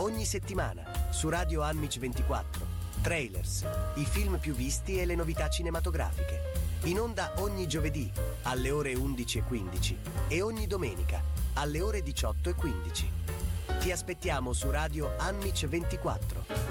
Ogni settimana su Radio Anmic 24. Trailers, i film più visti e le novità cinematografiche. In onda ogni giovedì alle ore 11:15 e ogni domenica alle ore 18:15. Ti aspettiamo su Radio Anmic 24.